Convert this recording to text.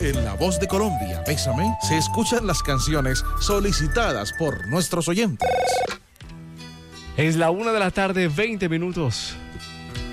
En La Voz de Colombia, Bésame, se escuchan las canciones solicitadas por nuestros oyentes. Es la 1 de la tarde, 20 minutos.